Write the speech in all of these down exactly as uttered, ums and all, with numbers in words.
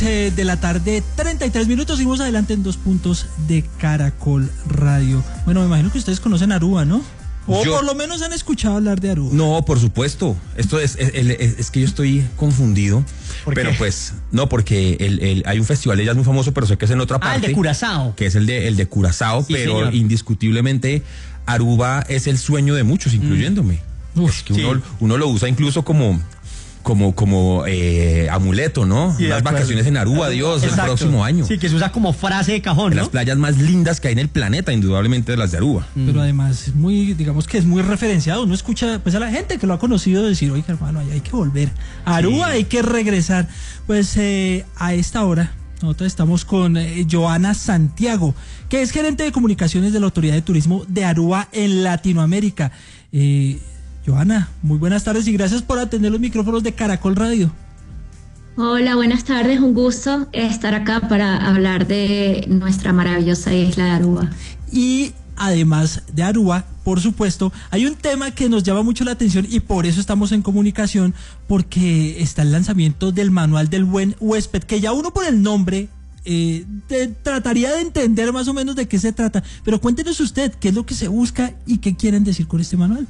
Eh, de la tarde, treinta y tres minutos, seguimos adelante en Dos Puntos de Caracol Radio. Bueno, me imagino que ustedes conocen Aruba, ¿no? O yo, por lo menos han escuchado hablar de Aruba. No, por supuesto. Esto es, es, es, es que yo estoy confundido. ¿Por pero qué? Pues, no, porque el, el, hay un festival de jazz muy famoso, pero sé que es en otra parte. Ah, el de Curazao. Que es el de, el de Curazao, sí, pero señor. Indiscutiblemente Aruba es el sueño de muchos, incluyéndome. Mm. Uf, es que sí. uno, uno lo usa incluso como... como como eh, amuleto, ¿no? Sí, las vacaciones en Aruba, Dios, exacto. El próximo año. Sí, que se usa como frase de cajón, ¿no? Las playas más lindas que hay en el planeta, indudablemente, las de Aruba. Mm. Pero además, es muy, digamos que es muy referenciado. Uno escucha pues a la gente que lo ha conocido decir, oye, hermano, ahí hay que volver. A Aruba sí. Hay que regresar. Pues eh, a esta hora nosotros estamos con eh, Joana Santiago, que es gerente de comunicaciones de la Autoridad de Turismo de Aruba en Latinoamérica. Eh, Joana, muy buenas tardes y gracias por atender los micrófonos de Caracol Radio. Hola, buenas tardes, un gusto estar acá para hablar de nuestra maravillosa isla de Aruba. Y además de Aruba, por supuesto, hay un tema que nos llama mucho la atención y por eso estamos en comunicación, porque está el lanzamiento del Manual del Buen Huésped, que ya uno por el nombre eh, te, trataría de entender más o menos de qué se trata, pero cuéntenos usted qué es lo que se busca y qué quieren decir con este manual.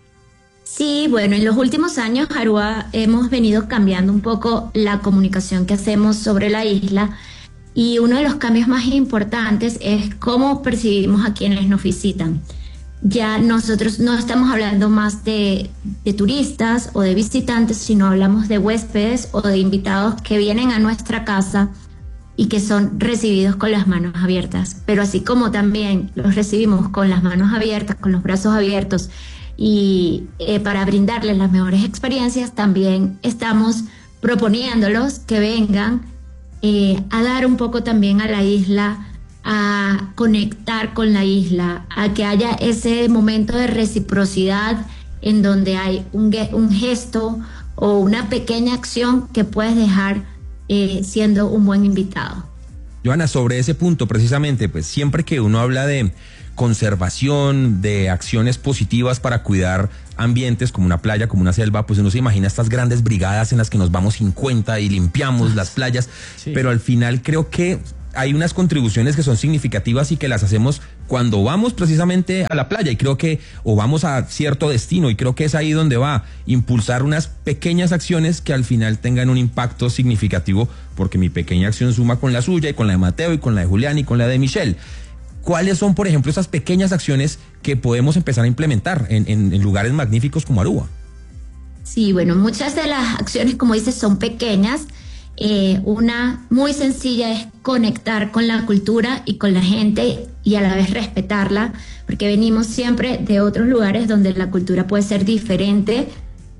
Sí, bueno, en los últimos años, Aruba, hemos venido cambiando un poco la comunicación que hacemos sobre la isla y uno de los cambios más importantes es cómo percibimos a quienes nos visitan. Ya nosotros no estamos hablando más de, de turistas o de visitantes, sino hablamos de huéspedes o de invitados que vienen a nuestra casa y que son recibidos con las manos abiertas. Pero así como también los recibimos con las manos abiertas, con los brazos abiertos, y eh, para brindarles las mejores experiencias, también estamos proponiéndolos que vengan eh, a dar un poco también a la isla, a conectar con la isla, a que haya ese momento de reciprocidad en donde hay un, un gesto o una pequeña acción que puedes dejar eh, siendo un buen invitado. Joana, sobre ese punto precisamente, pues siempre que uno habla de conservación, de acciones positivas para cuidar ambientes como una playa, como una selva, pues uno se imagina estas grandes brigadas en las que nos vamos cincuenta y limpiamos las playas, sí. Pero al final creo que hay unas contribuciones que son significativas y que las hacemos cuando vamos precisamente a la playa y creo que, o vamos a cierto destino y creo que es ahí donde va a impulsar unas pequeñas acciones que al final tengan un impacto significativo porque mi pequeña acción suma con la suya y con la de Mateo y con la de Julián y con la de Michelle. ¿Cuáles son, por ejemplo, esas pequeñas acciones que podemos empezar a implementar en, en, en lugares magníficos como Aruba? Sí, bueno, muchas de las acciones, como dices, son pequeñas. Eh, una muy sencilla es conectar con la cultura y con la gente y a la vez respetarla, porque venimos siempre de otros lugares donde la cultura puede ser diferente.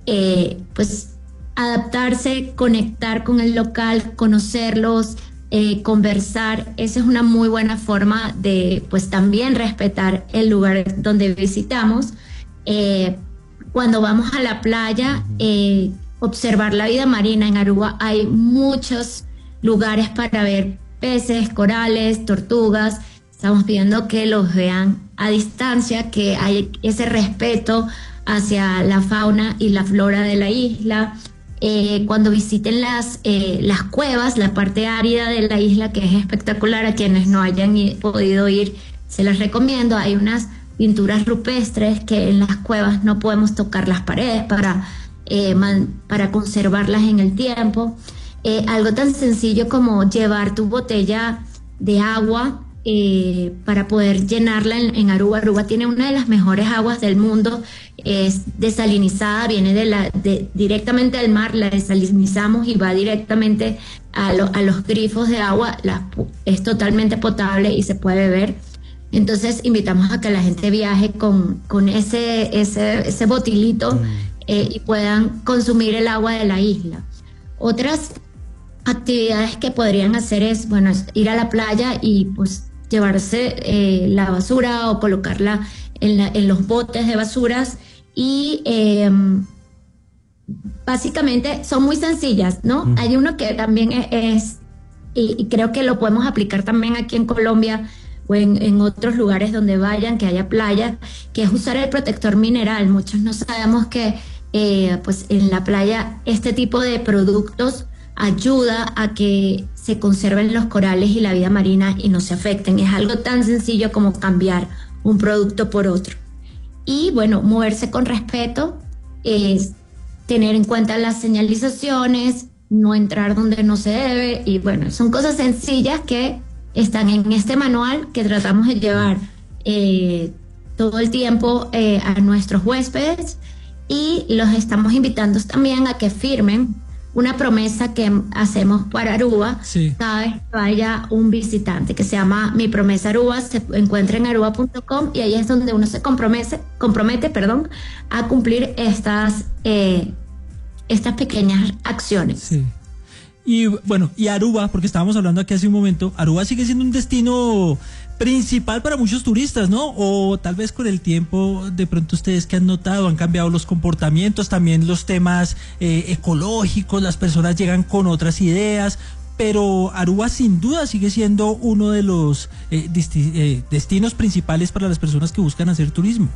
Eh, pues adaptarse, conectar con el local, conocerlos, Eh, conversar, esa es una muy buena forma de pues también respetar el lugar donde visitamos. Eh, cuando vamos a la playa, eh, observar la vida marina. En Aruba hay muchos lugares para ver peces, corales, tortugas. Estamos pidiendo que los vean a distancia, que hay ese respeto hacia la fauna y la flora de la isla. Eh, cuando visiten las, eh, las cuevas, la parte árida de la isla, que es espectacular, a quienes no hayan podido ir, se les recomiendo. Hay unas pinturas rupestres que en las cuevas no podemos tocar las paredes para, eh, man, para conservarlas en el tiempo. Eh, algo tan sencillo como llevar tu botella de agua eh, para poder llenarla en, en Aruba. Aruba tiene una de las mejores aguas del mundo, es desalinizada, viene de la, de, directamente del mar, la desalinizamos y va directamente a, lo, a los grifos de agua, la, es totalmente potable y se puede beber. Entonces invitamos a que la gente viaje con, con ese, ese, ese botilito mm. eh, y puedan consumir el agua de la isla. Otras actividades que podrían hacer es, bueno, es ir a la playa y pues llevarse eh, la basura o colocarla en, la, en los botes de basuras y eh, básicamente son muy sencillas, ¿no? Mm. Hay uno que también es, es y, y creo que lo podemos aplicar también aquí en Colombia o en, en otros lugares donde vayan, que haya playa, que es usar el protector mineral. Muchos no sabemos que eh, pues en la playa este tipo de productos ayuda a que se conserven los corales y la vida marina y no se afecten. Es algo tan sencillo como cambiar un producto por otro. Y bueno, moverse con respeto, es tener en cuenta las señalizaciones, no entrar donde no se debe, y bueno, son cosas sencillas que están en este manual que tratamos de llevar eh, todo el tiempo eh, a nuestros huéspedes, y los estamos invitando también a que firmen una promesa que hacemos para Aruba, sí, cada vez que vaya un visitante, que se llama Mi Promesa Aruba. Se encuentra en aruba punto com y ahí es donde uno se compromete, compromete perdón, a cumplir estas, eh, estas pequeñas acciones. Sí. Y bueno, y Aruba, porque estábamos hablando aquí hace un momento, Aruba sigue siendo un destino principal para muchos turistas, ¿no? O tal vez con el tiempo, de pronto ustedes que han notado, han cambiado los comportamientos, también los temas eh, ecológicos, las personas llegan con otras ideas, pero Aruba sin duda sigue siendo uno de los eh, disti- eh, destinos principales para las personas que buscan hacer turismo.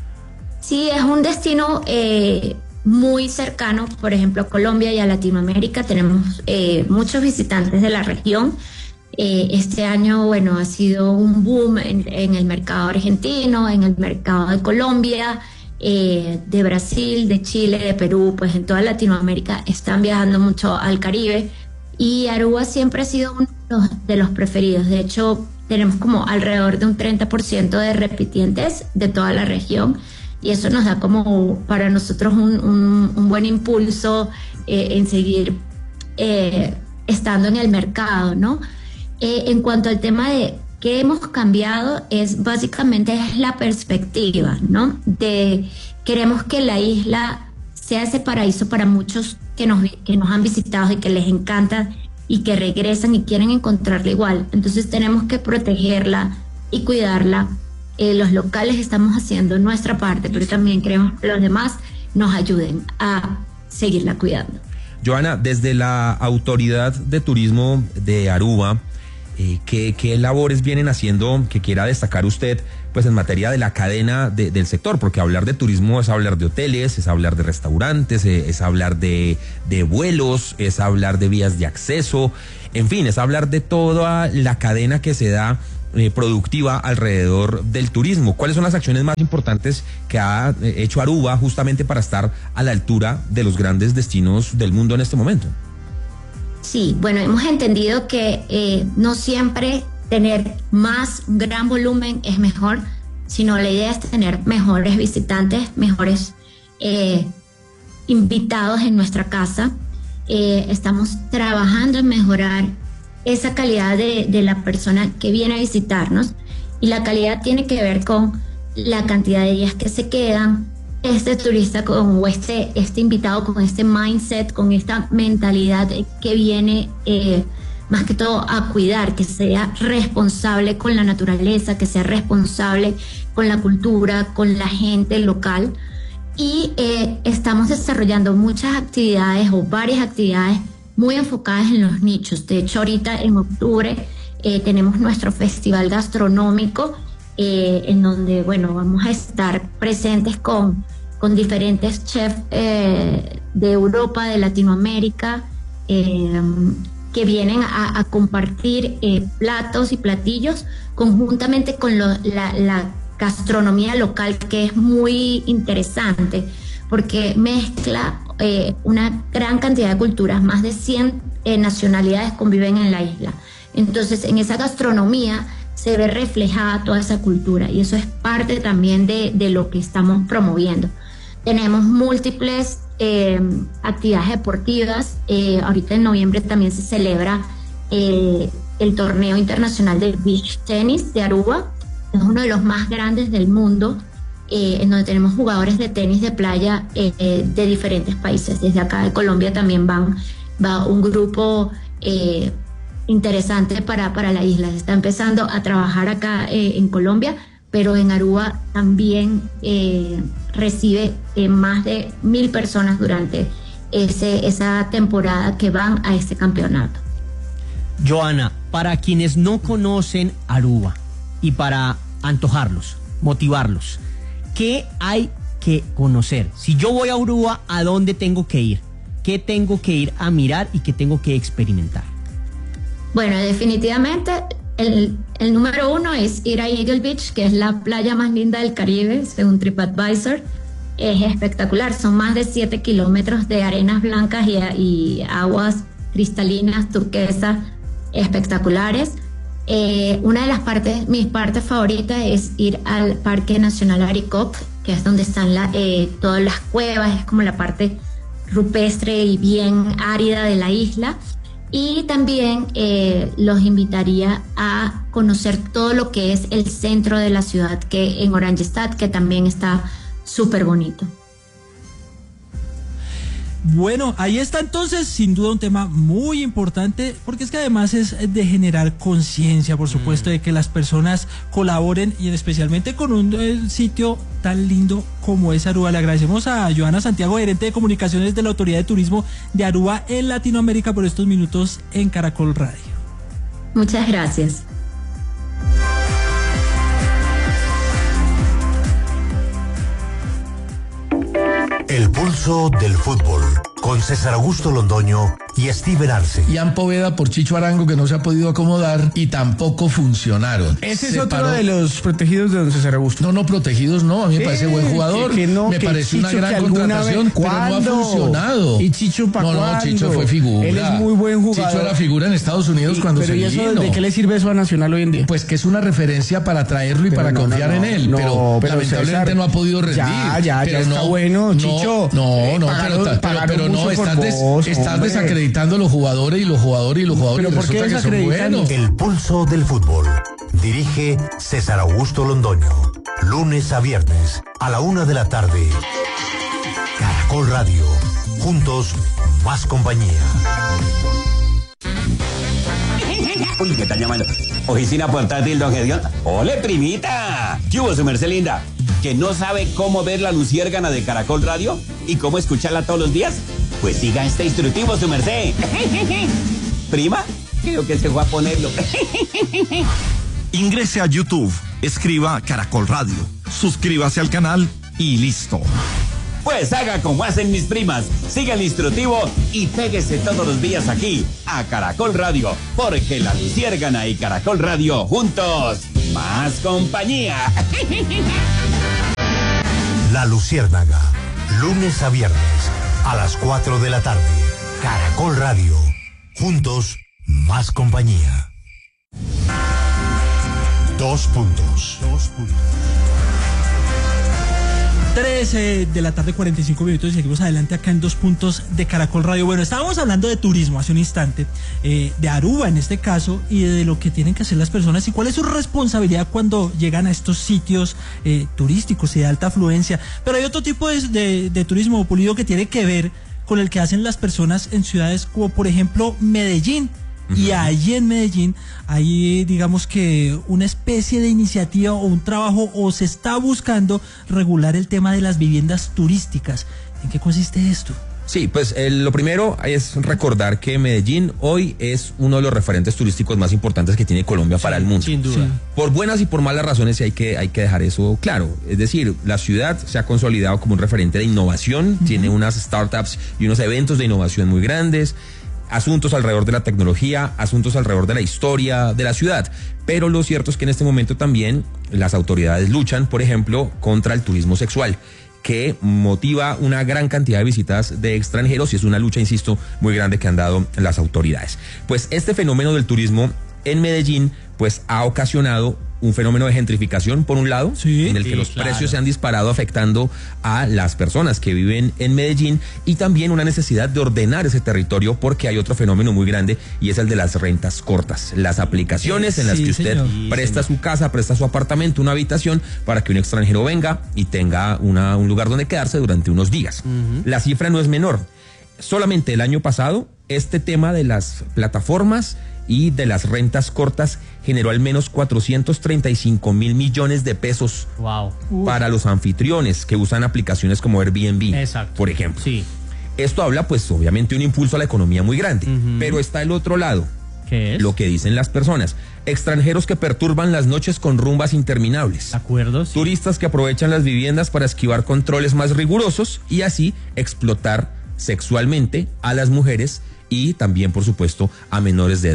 Sí, es un destino eh, muy cercano, por ejemplo, a Colombia y a Latinoamérica. Tenemos eh, muchos visitantes de la región. Eh, este año, bueno, ha sido un boom en, en el mercado argentino, en el mercado de Colombia, eh, de Brasil, de Chile, de Perú, pues en toda Latinoamérica están viajando mucho al Caribe, y Aruba siempre ha sido uno de los, de los preferidos. De hecho, tenemos como alrededor de un treinta por ciento de repitientes de toda la región, y eso nos da como para nosotros un, un, un buen impulso eh, en seguir eh, estando en el mercado, ¿no? Eh, en cuanto al tema de qué hemos cambiado, es básicamente es la perspectiva, ¿no? De queremos que la isla sea ese paraíso para muchos que nos, que nos han visitado y que les encanta y que regresan y quieren encontrarla igual. Entonces tenemos que protegerla y cuidarla. Eh, los locales estamos haciendo nuestra parte, pero también queremos que los demás nos ayuden a seguirla cuidando. Johanna, desde la Autoridad de Turismo de Aruba, Eh, ¿qué, ¿qué labores vienen haciendo que quiera destacar usted pues en materia de la cadena de, del sector? Porque hablar de turismo es hablar de hoteles, es hablar de restaurantes, es, es hablar de, de vuelos, es hablar de vías de acceso, en fin, es hablar de toda la cadena que se da eh, productiva alrededor del turismo. ¿Cuáles son las acciones más importantes que ha eh, hecho Aruba justamente para estar a la altura de los grandes destinos del mundo en este momento? Sí, bueno, hemos entendido que eh, no siempre tener más, un gran volumen es mejor, sino la idea es tener mejores visitantes, mejores eh, invitados en nuestra casa. Eh, estamos trabajando en mejorar esa calidad de, de la persona que viene a visitarnos, y la calidad tiene que ver con la cantidad de días que se quedan, este turista con, o este, este invitado con este mindset, con esta mentalidad que viene eh, más que todo a cuidar, que sea responsable con la naturaleza, que sea responsable con la cultura, con la gente local. Y eh, estamos desarrollando muchas actividades o varias actividades muy enfocadas en los nichos. De hecho, ahorita en octubre eh, tenemos nuestro festival gastronómico, eh, en donde, bueno, vamos a estar presentes con con diferentes chefs eh, de Europa, de Latinoamérica, eh, que vienen a, a compartir eh, platos y platillos conjuntamente con lo, la, la gastronomía local, que es muy interesante porque mezcla eh, una gran cantidad de culturas. Más de cien eh, nacionalidades conviven en la isla. Entonces, en esa gastronomía se ve reflejada toda esa cultura, y eso es parte también de, de lo que estamos promoviendo. Tenemos múltiples eh, actividades deportivas. Eh, ahorita en noviembre también se celebra eh, el torneo internacional de beach tenis de Aruba. Es uno de los más grandes del mundo, eh, en donde tenemos jugadores de tenis de playa eh, eh, de diferentes países. Desde acá de Colombia también van, va un grupo eh, interesante para, para la isla. Se está empezando a trabajar acá eh, en Colombia, pero en Aruba también eh, recibe eh, más de mil personas durante ese, esa temporada que van a este campeonato. Johanna, para quienes no conocen Aruba y para antojarlos, motivarlos, ¿qué hay que conocer? Si yo voy a Aruba, ¿a dónde tengo que ir? ¿Qué tengo que ir a mirar y qué tengo que experimentar? Bueno, definitivamente el, el número uno es ir a Eagle Beach, que es la playa más linda del Caribe, según TripAdvisor. Es espectacular, son más de siete kilómetros de arenas blancas y, y aguas cristalinas, turquesas, espectaculares. Eh, una de las partes, mis partes favoritas es ir al Parque Nacional Aricop, que es donde están la, eh, todas las cuevas, es como la parte rupestre y bien árida de la isla. Y también eh, los invitaría a conocer todo lo que es el centro de la ciudad, que en Oranjestad, que también está súper bonito. Bueno, ahí está entonces, sin duda un tema muy importante, porque es que además es de generar conciencia, por supuesto, mm. de que las personas colaboren y especialmente con un eh, sitio tan lindo como es Aruba. Le agradecemos a Johanna Santiago, gerente de comunicaciones de la Autoridad de Turismo de Aruba en Latinoamérica, por estos minutos en Caracol Radio. Muchas gracias. El pulso del fútbol, con César Augusto Londoño y Steven Arce. Ian Poveda por Chicho Arango, que no se ha podido acomodar y tampoco funcionaron. Ese es Se otro paró. de los protegidos de don César Augusto. No, no, protegidos no, a mí me parece buen jugador. Que, que no, me que parece una Chicho, gran que alguna contratación, vez- pero no ha ¿Cuándo? funcionado. ¿Y Chicho pa' No, no, cuándo? Chicho fue figura. Él es muy buen jugador. Chicho era figura en Estados Unidos Y- cuando pero se ¿y eso vino. de qué le sirve eso a Nacional hoy en día? Pues que es una referencia para traerlo y Pero para no, no, confiar no, en él, no, pero, pero lamentablemente César, no ha podido rendir. ya, ya, pero ya está no, bueno, no, Chicho. No, Eh, no, pagaron- pero, pero, pagaron pero no, mucho por estás, des- vos, estás hombre. desacreditando a los jugadores y los jugadores y los jugadores Pero ¿por qué resulta que son desacreditan? buenos. El pulso del fútbol. Dirige César Augusto Londoño. Lunes a viernes a la una de la tarde. Caracol Radio. Juntos, más compañía. Uy, ¿qué están llamando? Oficina portátil, don Gedión. ¡Ole, primita! ¿Qué hubo, su merced linda? ¿Que no sabe cómo ver la luciérgana de Caracol Radio? ¿Y cómo escucharla todos los días? Pues siga este instructivo, su merced. ¿Prima? Creo que se fue a ponerlo. Ingrese a YouTube, escriba Caracol Radio, suscríbase al canal y listo. Pues haga como hacen mis primas. Siga el instructivo y péguese todos los días aquí, a Caracol Radio. Porque la luciérgana y Caracol Radio juntos, más compañía. La Luciérnaga. Lunes a viernes a las cuatro de la tarde. Caracol Radio. Juntos, más compañía. Dos puntos. Dos puntos. trece de la tarde, cuarenta y cinco minutos, y seguimos adelante acá en Dos Puntos de Caracol Radio. Bueno, estábamos hablando de turismo hace un instante, eh, de Aruba en este caso, y de lo que tienen que hacer las personas y cuál es su responsabilidad cuando llegan a estos sitios eh, turísticos y de alta afluencia. Pero hay otro tipo de, de, de turismo, Pulido, que tiene que ver con el que hacen las personas en ciudades como por ejemplo Medellín. Y allí en Medellín hay, digamos que una especie de iniciativa o un trabajo, o se está buscando regular el tema de las viviendas turísticas. ¿En qué consiste esto? Sí, pues eh, lo primero es recordar que Medellín hoy es uno de los referentes turísticos más importantes que tiene Colombia para el mundo. Sin duda. Sí. Por buenas y por malas razones hay que, hay que dejar eso claro. Es decir, la ciudad se ha consolidado como un referente de innovación, uh-huh. tiene unas startups y unos eventos de innovación muy grandes, asuntos alrededor de la tecnología, asuntos alrededor de la historia de la ciudad. Pero lo cierto es que en este momento también las autoridades luchan, por ejemplo, contra el turismo sexual, que motiva una gran cantidad de visitas de extranjeros, y es una lucha, insisto, muy grande que han dado las autoridades. Pues este fenómeno del turismo en Medellín pues ha ocasionado un fenómeno de gentrificación, por un lado, sí, en el que sí, los claro. precios se han disparado, afectando a las personas que viven en Medellín, y también una necesidad de ordenar ese territorio, porque hay otro fenómeno muy grande, y es el de las rentas cortas, las aplicaciones en las Sí, que usted señor. Sí, presta señor. su casa, presta su apartamento, una habitación, para que un extranjero venga y tenga una, un lugar donde quedarse durante unos días. Uh-huh. La cifra no es menor. Solamente el año pasado, este tema de las plataformas y de las rentas cortas generó al menos cuatrocientos treinta y cinco mil millones de pesos Wow. para los anfitriones que usan aplicaciones como Airbnb, Exacto. por ejemplo. Sí. Esto habla, pues, obviamente, un impulso a la economía muy grande. Ujú. Pero está el otro lado, ¿Qué es? lo que dicen las personas. Extranjeros que perturban las noches con rumbas interminables. ¿De acuerdo? Sí. Turistas que aprovechan las viviendas para esquivar controles más rigurosos y así explotar sexualmente a las mujeres y también, por supuesto, a menores de edad.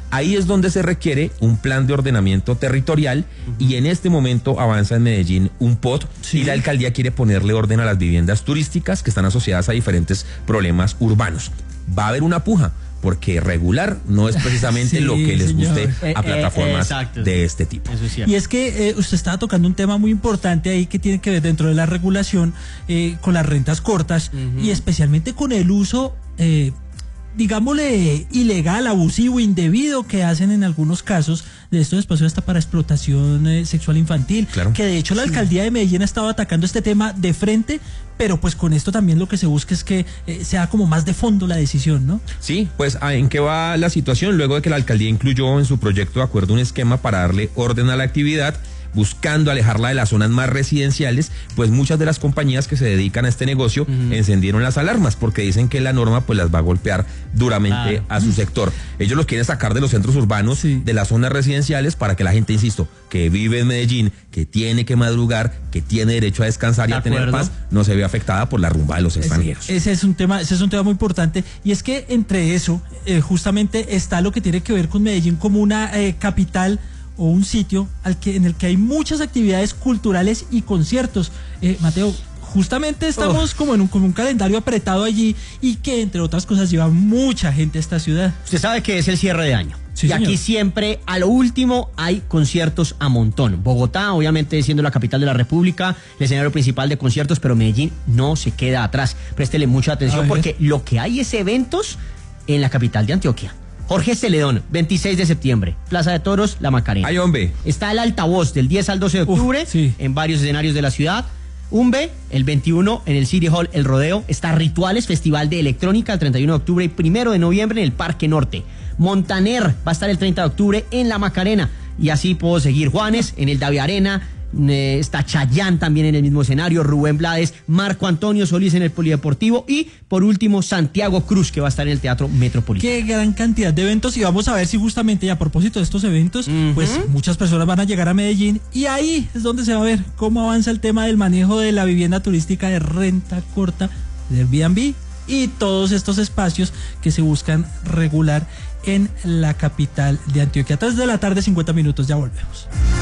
Ahí es donde se requiere un plan de ordenamiento territorial uh-huh. y en este momento avanza en Medellín un P O T sí. y la alcaldía quiere ponerle orden a las viviendas turísticas que están asociadas a diferentes problemas urbanos. Va a haber una puja, porque regular no es precisamente sí, lo que les señor. guste a plataformas eh, eh, de este tipo. Eso es y es que eh, usted estaba tocando un tema muy importante ahí que tiene que ver dentro de la regulación eh, con las rentas cortas uh-huh. y especialmente con el uso eh, digámosle ilegal, abusivo, indebido que hacen en algunos casos de estos espacios hasta para explotación eh, sexual infantil, claro. que de hecho la sí. alcaldía de Medellín ha estado atacando este tema de frente, pero pues con esto también lo que se busca es que eh, sea como más de fondo la decisión, ¿no? Sí, pues ¿en qué va la situación? Luego de que la alcaldía incluyó en su proyecto de acuerdo un esquema para darle orden a la actividad, buscando alejarla de las zonas más residenciales, pues muchas de las compañías que se dedican a este negocio uh-huh. encendieron las alarmas porque dicen que la norma pues las va a golpear duramente ah. a su sector. Ellos los quieren sacar de los centros urbanos, sí. de las zonas residenciales para que la gente, insisto, que vive en Medellín, que tiene que madrugar, que tiene derecho a descansar y a tener paz, no se ve afectada por la rumba de los extranjeros. Ese, ese es un tema, ese es un tema muy importante y es que entre eso eh, justamente está lo que tiene que ver con Medellín como una eh, capital o un sitio al que, en el que hay muchas actividades culturales y conciertos. Eh, Mateo, justamente estamos oh. como en un, como un calendario apretado allí y que, entre otras cosas, lleva mucha gente a esta ciudad. Usted sabe que es el cierre de año. Sí, y señor. Aquí siempre, a lo último, hay conciertos a montón. Bogotá, obviamente, siendo la capital de la República, el escenario principal de conciertos, pero Medellín no se queda atrás. Préstele mucha atención porque lo que hay es eventos en la capital de Antioquia. Jorge Celedón, veintiséis de septiembre, Plaza de Toros, La Macarena. Ay, hombre. Está el Altavoz del diez al doce de octubre, Uf, sí. en varios escenarios de la ciudad. Umbe, el veintiuno en el City Hall, El Rodeo. Está Rituales, Festival de Electrónica, el treinta y uno de octubre y primero de noviembre en el Parque Norte. Montaner va a estar el treinta de octubre en La Macarena. Y así puedo seguir. Juanes, en el Davi Arena. Eh, está Chayanne también en el mismo escenario, Rubén Blades, Marco Antonio Solís en el Polideportivo y por último Santiago Cruz, que va a estar en el Teatro Metropolitano. Qué gran cantidad de eventos y vamos a ver si justamente y a propósito de estos eventos uh-huh. pues muchas personas van a llegar a Medellín y ahí es donde se va a ver cómo avanza el tema del manejo de la vivienda turística de renta corta, de Airbnb y todos estos espacios que se buscan regular en la capital de Antioquia. tres de la tarde, cincuenta minutos, ya volvemos.